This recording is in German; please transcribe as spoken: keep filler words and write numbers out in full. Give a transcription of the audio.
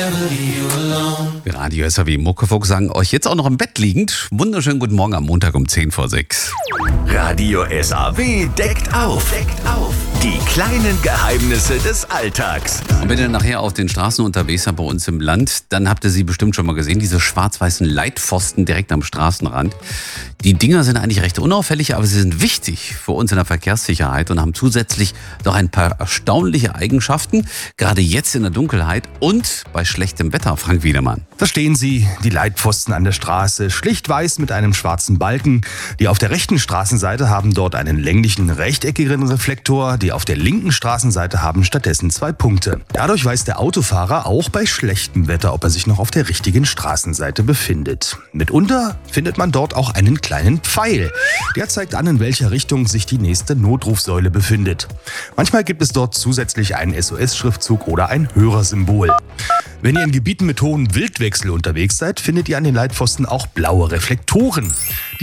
Radio S R W Muckefuchs sagen euch jetzt auch noch im Bett liegend. Wunderschönen guten Morgen am Montag um zehn vor sechs. Radio S R W deckt auf. Deckt auf. Die kleinen Geheimnisse des Alltags. Und wenn ihr nachher auf den Straßen unterwegs seid bei uns im Land, dann habt ihr sie bestimmt schon mal gesehen, diese schwarz-weißen Leitpfosten direkt am Straßenrand. Die Dinger sind eigentlich recht unauffällig, aber sie sind wichtig für uns in der Verkehrssicherheit und haben zusätzlich noch ein paar erstaunliche Eigenschaften, gerade jetzt in der Dunkelheit und bei schlechtem Wetter, Frank Wiedemann. Da stehen sie, die Leitpfosten an der Straße, schlicht weiß mit einem schwarzen Balken. Die auf der rechten Straßenseite haben dort einen länglichen, rechteckigen Reflektor, die auf der linken Straßenseite haben stattdessen zwei Punkte. Dadurch weiß der Autofahrer auch bei schlechtem Wetter, ob er sich noch auf der richtigen Straßenseite befindet. Mitunter findet man dort auch einen kleinen Pfeil. Der zeigt an, in welcher Richtung sich die nächste Notrufsäule befindet. Manchmal gibt es dort zusätzlich einen S O S-Schriftzug oder ein Hörersymbol. Wenn ihr in Gebieten mit hohem Wildwechsel unterwegs seid, findet ihr an den Leitpfosten auch blaue Reflektoren.